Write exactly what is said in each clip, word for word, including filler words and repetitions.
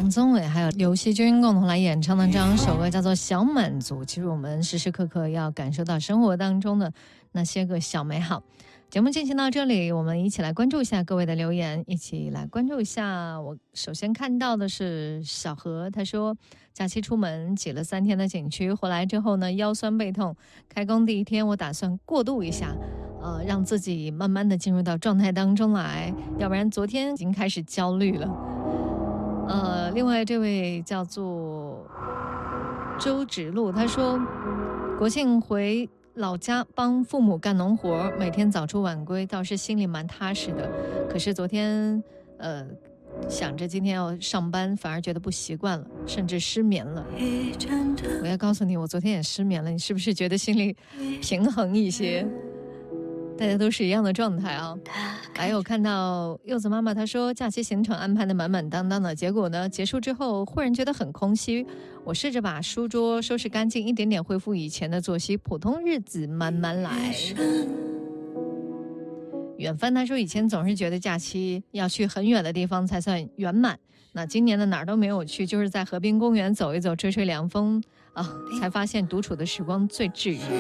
杨宗纬还有刘惜君共同来演唱的这样一首歌叫做《小满足》。其实我们时时刻刻要感受到生活当中的那些个小美好。节目进行到这里，我们一起来关注一下各位的留言，一起来关注一下。我首先看到的是小何，他说假期出门挤了三天的景区，回来之后呢腰酸背痛，开工第一天我打算过渡一下，呃，让自己慢慢的进入到状态当中来，要不然昨天已经开始焦虑了。呃，另外这位叫做周芷路，他说国庆回老家帮父母干农活，每天早出晚归，倒是心里蛮踏实的。可是昨天呃想着今天要上班，反而觉得不习惯了，甚至失眠了。我要告诉你，我昨天也失眠了，你是不是觉得心里平衡一些？大家都是一样的状态啊。还有看到柚子妈妈她说假期行程安排的满满当当的，结果呢结束之后忽然觉得很空虚。我试着把书桌收拾干净，一点点恢复以前的作息，普通日子慢慢来。远帆他说以前总是觉得假期要去很远的地方才算圆满，那今年的哪儿都没有去，就是在河滨公园走一走，吹吹凉风啊，才发现独处的时光最治愈。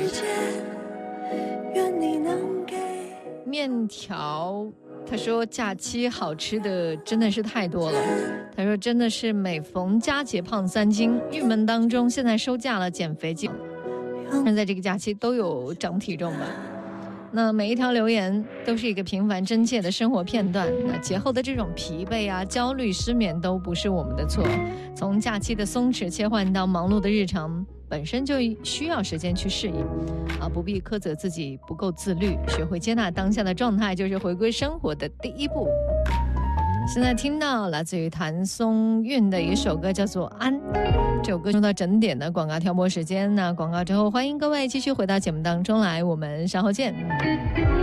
面条他说假期好吃的真的是太多了，他说真的是每逢佳节胖三斤，郁闷当中现在收假了，减肥计划在这个假期都有长体重吧。那每一条留言都是一个平凡真切的生活片段，那节后的这种疲惫啊焦虑失眠都不是我们的错，从假期的松弛切换到忙碌的日常本身就需要时间去适应啊，不必苛责自己不够自律，学会接纳当下的状态就是回归生活的第一步。现在听到来自于谭松韵的一首歌叫做《安》，这首歌用到整点的广告挑拨时间，那广告之后欢迎各位继续回到节目当中来，我们稍后见。